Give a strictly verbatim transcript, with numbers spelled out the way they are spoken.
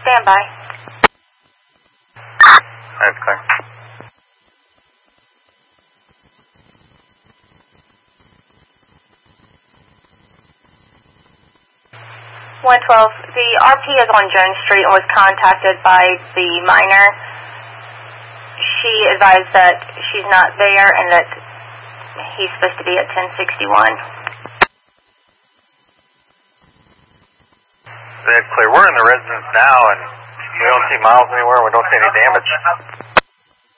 stand by. That's clear. one twelve, the R P is on Jones Street and was contacted by the minor. She advised that she's not there and that he's supposed to be at ten sixty-one. That's clear. We're in the residence now, and we don't see Miles anywhere. We don't see any damage.